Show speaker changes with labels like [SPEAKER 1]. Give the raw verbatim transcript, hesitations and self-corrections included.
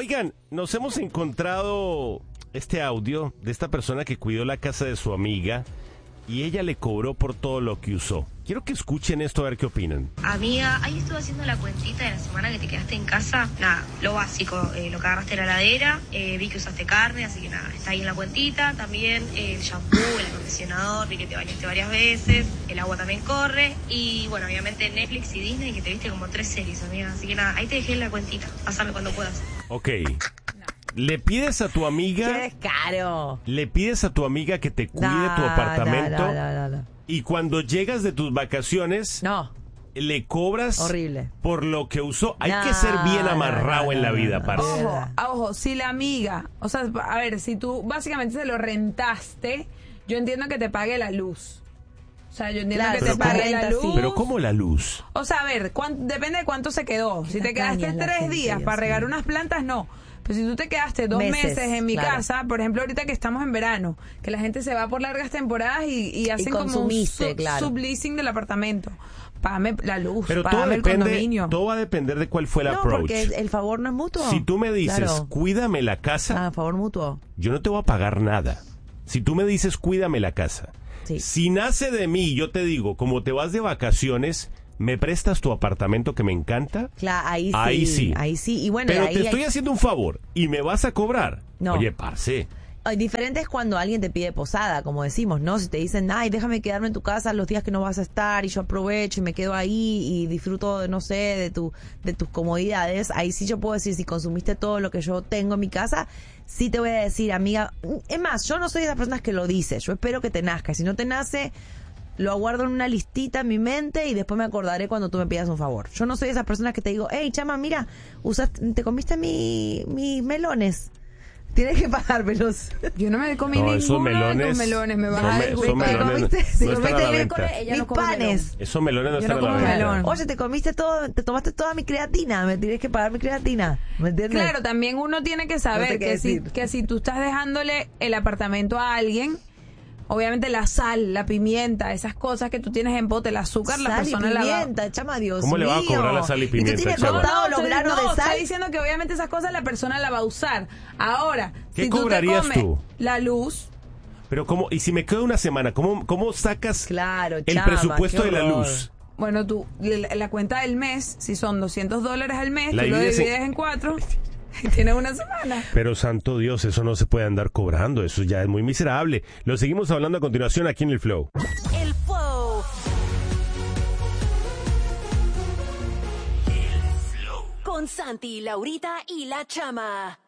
[SPEAKER 1] Oigan, nos hemos encontrado este audio de esta persona que cuidó la casa de su amiga y ella le cobró por todo lo que usó. Quiero que escuchen esto a ver qué opinan.
[SPEAKER 2] Amiga, ahí estuve haciendo la cuentita de la semana que te quedaste en casa. Nada, lo básico, eh, lo que agarraste en la heladera, eh, vi que usaste carne, así que nada, está ahí en la cuentita. También eh, el shampoo, el acondicionador, vi que te bañaste varias veces, el agua también corre. Y bueno, obviamente Netflix y Disney, que te viste como tres series, amiga. Así que nada, ahí te dejé en la cuentita, pásame cuando puedas.
[SPEAKER 1] Ok. Le pides a tu amiga...
[SPEAKER 3] ¡Qué descaro!
[SPEAKER 1] Le pides a tu amiga que te cuide
[SPEAKER 3] No,
[SPEAKER 1] tu apartamento.
[SPEAKER 3] no, no, no, no.
[SPEAKER 1] Y cuando llegas de tus vacaciones...
[SPEAKER 3] No.
[SPEAKER 1] Le cobras
[SPEAKER 3] horrible
[SPEAKER 1] por lo que usó. Hay
[SPEAKER 3] no,
[SPEAKER 1] que ser bien amarrado
[SPEAKER 3] no, no,
[SPEAKER 1] en la
[SPEAKER 3] no,
[SPEAKER 1] vida,
[SPEAKER 3] no,
[SPEAKER 1] parce.
[SPEAKER 4] Ojo, ojo, si la amiga, o sea, a ver, si tú básicamente se lo rentaste, yo entiendo que te pague la luz. O sea, yo entiendo
[SPEAKER 3] Claro,
[SPEAKER 4] que
[SPEAKER 1] pero
[SPEAKER 4] te pague
[SPEAKER 1] ¿cómo?
[SPEAKER 4] la luz.
[SPEAKER 1] Pero ¿cómo la luz?
[SPEAKER 4] O sea, a ver, ¿cuán- depende de cuánto se quedó. Si
[SPEAKER 3] La
[SPEAKER 4] te quedaste
[SPEAKER 3] caña es la
[SPEAKER 4] tres
[SPEAKER 3] gente,
[SPEAKER 4] días
[SPEAKER 3] Dios
[SPEAKER 4] para regar
[SPEAKER 3] mío.
[SPEAKER 4] unas plantas, no. Pero si tú te quedaste dos meses,
[SPEAKER 3] Meses,
[SPEAKER 4] en mi
[SPEAKER 3] claro.
[SPEAKER 4] casa, por ejemplo, ahorita que estamos en verano, que la gente se va por largas temporadas y, y hacen como un
[SPEAKER 3] consumiste,
[SPEAKER 4] sub-
[SPEAKER 3] claro.
[SPEAKER 4] subleasing del apartamento. Págame la luz,
[SPEAKER 1] Pero todo
[SPEAKER 4] págame el
[SPEAKER 1] depende,
[SPEAKER 4] condominio.
[SPEAKER 1] todo va a depender de cuál fue el
[SPEAKER 3] No,
[SPEAKER 1] approach.
[SPEAKER 3] porque el favor no es mutuo.
[SPEAKER 1] Si tú me dices,
[SPEAKER 3] Claro.
[SPEAKER 1] cuídame la casa,
[SPEAKER 3] Ah, favor mutuo.
[SPEAKER 1] yo no te voy a pagar nada. Si tú me dices, cuídame la casa.
[SPEAKER 3] Sí.
[SPEAKER 1] Si nace de mí, yo te digo, como te vas de vacaciones, ¿me prestas tu apartamento que me encanta?
[SPEAKER 3] Claro, ahí sí.
[SPEAKER 1] Ahí sí.
[SPEAKER 3] Ahí sí. Y bueno,
[SPEAKER 1] Pero
[SPEAKER 3] ahí
[SPEAKER 1] te estoy
[SPEAKER 3] hay-
[SPEAKER 1] haciendo un favor y me vas a cobrar.
[SPEAKER 3] No.
[SPEAKER 1] Oye, parce.
[SPEAKER 3] Ay, diferente es cuando alguien te pide posada, como decimos, ¿no? Si te dicen, ay, déjame quedarme en tu casa los días que no vas a estar y yo aprovecho y me quedo ahí y disfruto, no sé, de tu de tus comodidades, ahí sí yo puedo decir, si consumiste todo lo que yo tengo en mi casa, sí te voy a decir, amiga, es más, yo no soy de esas personas que lo dice, yo espero que te nazca, y si no te nace, lo aguardo en una listita en mi mente y después me acordaré cuando tú me pidas un favor. Yo no soy de esas personas que te digo, hey, chama, mira, usaste, te comiste mi, mis melones. Tienes que pagármelos.
[SPEAKER 4] Yo no me comí
[SPEAKER 1] No, esos
[SPEAKER 4] ninguno de
[SPEAKER 1] melones
[SPEAKER 4] tus melones, me vas
[SPEAKER 1] son
[SPEAKER 4] a
[SPEAKER 1] me-
[SPEAKER 4] disculpar.
[SPEAKER 1] son melones,
[SPEAKER 3] comiste-
[SPEAKER 1] no
[SPEAKER 3] si
[SPEAKER 1] están
[SPEAKER 3] comiste
[SPEAKER 1] a la
[SPEAKER 3] mi-
[SPEAKER 1] venta.
[SPEAKER 4] Ella
[SPEAKER 3] mis
[SPEAKER 4] no come
[SPEAKER 3] panes.
[SPEAKER 1] Esos melones no
[SPEAKER 4] Yo
[SPEAKER 1] están
[SPEAKER 4] no
[SPEAKER 1] a la
[SPEAKER 4] como
[SPEAKER 1] venta.
[SPEAKER 4] melón.
[SPEAKER 3] Oye, te comiste todo, te tomaste toda mi creatina, me tienes que pagar mi creatina. ¿Me entiendes?
[SPEAKER 4] Claro, también uno tiene que
[SPEAKER 3] No
[SPEAKER 4] saber
[SPEAKER 3] sé qué
[SPEAKER 4] que, si,
[SPEAKER 3] decir.
[SPEAKER 4] que si tú estás dejándole el apartamento a alguien, obviamente la sal, la pimienta, esas cosas que tú tienes en pote, el azúcar, la
[SPEAKER 3] Sal y
[SPEAKER 4] persona la va...
[SPEAKER 3] pimienta, chama, Dios
[SPEAKER 1] ¿Cómo le va a
[SPEAKER 3] mío.
[SPEAKER 1] cobrar la sal y pimienta,
[SPEAKER 3] Y tú tienes
[SPEAKER 1] chama?
[SPEAKER 3] contado los
[SPEAKER 4] estoy-
[SPEAKER 3] granos
[SPEAKER 4] no,
[SPEAKER 3] de sal.
[SPEAKER 4] estoy diciendo que obviamente esas cosas la persona la va a usar. Ahora,
[SPEAKER 1] ¿Qué
[SPEAKER 4] si tú te
[SPEAKER 1] cobrarías
[SPEAKER 4] comes
[SPEAKER 1] tú?
[SPEAKER 4] la luz,
[SPEAKER 1] Pero ¿cómo? Y si me quedo una semana, ¿cómo, cómo sacas
[SPEAKER 3] Claro,
[SPEAKER 1] el
[SPEAKER 3] chama,
[SPEAKER 1] presupuesto
[SPEAKER 3] qué
[SPEAKER 1] de la
[SPEAKER 3] horror.
[SPEAKER 1] luz?
[SPEAKER 4] bueno, tú, la, la cuenta del mes, si son doscientos dólares al mes,
[SPEAKER 1] La
[SPEAKER 4] tú lo
[SPEAKER 1] divides en-
[SPEAKER 4] divides en cuatro y tienes una semana.
[SPEAKER 1] Pero santo Dios, eso no se puede andar cobrando, eso ya es muy miserable. Lo seguimos hablando a continuación aquí en el Flow.
[SPEAKER 5] El Flow. El Flow. Con Santi, Laurita y La Chama.